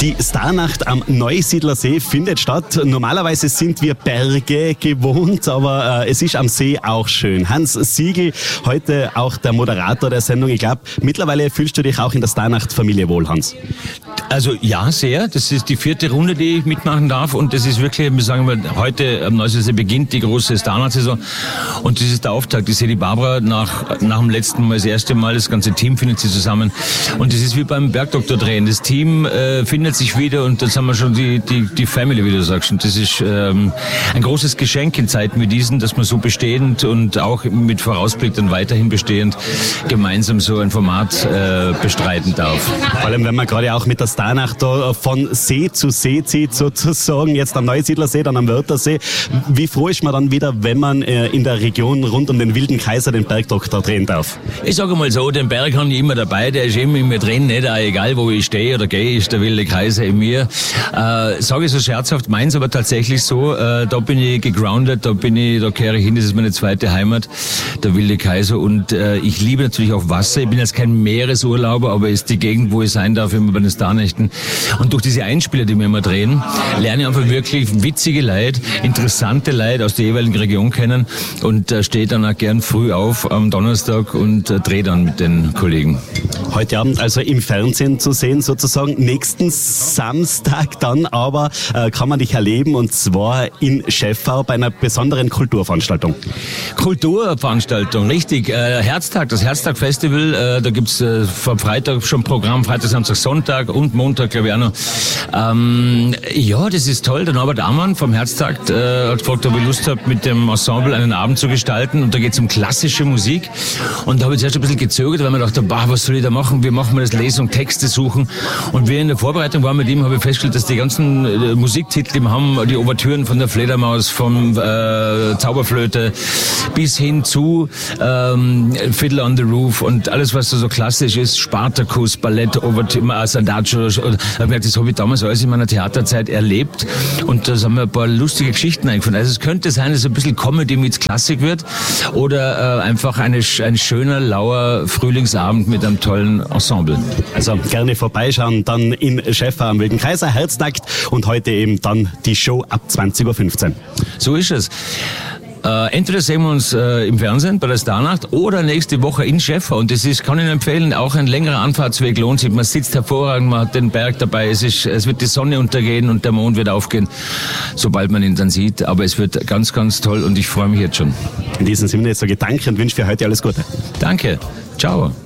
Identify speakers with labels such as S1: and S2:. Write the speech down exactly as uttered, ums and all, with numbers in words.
S1: Die Starnacht am Neusiedler See findet statt. Normalerweise sind wir Berge gewohnt, aber äh, es ist am See auch schön. Hans Siegel, heute auch der Moderator der Sendung. Ich glaube, mittlerweile fühlst du dich auch in der Starnacht-Familie wohl, Hans.
S2: Also ja, sehr. Das ist die vierte Runde, die ich mitmachen darf, und das ist wirklich, wir sagen mal, heute am Neusiedler See beginnt die große Starnacht-Saison und das ist der Auftakt. Ich sehe die Barbara nach, nach dem letzten Mal, das erste Mal, das ganze Team findet sie zusammen und das ist wie beim Bergdoktor-Drehen. Das Team äh, findet sich wieder und jetzt haben wir schon die, die, die Family, wie du sagst, und das ist ähm, ein großes Geschenk in Zeiten wie diesen, dass man so bestehend und auch mit Vorausblick dann weiterhin bestehend gemeinsam so ein Format äh, bestreiten darf.
S1: Vor allem, wenn man gerade auch mit der Starnacht da von See zu See zieht, sozusagen, jetzt am Neusiedler See, dann am Wörthersee. Wie froh ist man dann wieder, wenn man äh, in der Region rund um den Wilden Kaiser den Bergdoktor drehen darf?
S2: Ich sage mal so, den Berg habe ich immer dabei, der ist immer in mir drin, nicht? Egal wo ich stehe oder gehe, ist der Wilde Kaiser in mir. Äh, sage ich so scherzhaft, meins aber tatsächlich so, äh, da bin ich gegroundet, da bin ich, da kehre ich hin, das ist meine zweite Heimat, der Wilde Kaiser, und äh, ich liebe natürlich auch Wasser. Ich bin jetzt kein Meeresurlauber, aber ist die Gegend, wo ich sein darf, immer bei den Starnächten. Und durch diese Einspieler, die wir immer drehen, lerne ich einfach wirklich witzige Leute, interessante Leute aus der jeweiligen Region kennen und äh, stehe dann auch gern früh auf am Donnerstag und äh, drehe dann mit den Kollegen.
S1: Heute Abend also im Fernsehen zu sehen sozusagen. Nächsten Samstag dann aber äh, kann man dich erleben, und zwar in Schäffau bei einer besonderen Kulturveranstaltung.
S2: Kulturveranstaltung, richtig. Äh, Herztag, das Herztag-Festival, äh, da gibt's äh, vom Freitag schon Programm, Freitag, Samstag, Sonntag und Montag, glaube ich auch noch. Ähm, ja, das ist toll. Der Norbert Amann vom Herztag äh, hat gefragt, ob ich Lust habe, mit dem Ensemble einen Abend zu gestalten, und da geht's um klassische Musik. Und da habe ich zuerst ein bisschen gezögert, weil man dachte, bah, was soll ich da machen? Wie machen wir das? Lesung, Texte suchen. Und wir in der Vorbereitung waren mit ihm, habe ich festgestellt, dass die ganzen äh, Musiktitel, die wir haben, die Ouvertüren von der Fledermaus, vom äh, Zauberflöte bis hin zu ähm, Fiddler on the Roof und alles, was da so klassisch ist, Spartacus, Ballett, Ouvertüre, Adagio, das habe ich damals alles in meiner Theaterzeit erlebt, und da haben wir ein paar lustige Geschichten eingefunden. Also es könnte sein, dass es ein bisschen Comedy mit Klassik wird oder äh, einfach eine, ein schöner, lauer Frühlingsabend mit einem tollen Ensemble.
S1: Also gerne vorbeischauen, dann in Schäffau am Wilden Kaiser, Herztag, und heute eben dann die Show ab zwanzig Uhr fünfzehn.
S2: So ist es. Äh, entweder sehen wir uns äh, im Fernsehen bei der Starnacht oder nächste Woche in Schäffau. Und das ist, kann ich Ihnen empfehlen, auch ein längerer Anfahrtsweg lohnt sich. Man sitzt hervorragend, man hat den Berg dabei, es, ist, es wird die Sonne untergehen und der Mond wird aufgehen, sobald man ihn dann sieht. Aber es wird ganz, ganz toll und ich freue mich jetzt schon.
S1: In diesem Sinne sage ich danke und wünsche für heute alles Gute.
S2: Danke. Ciao.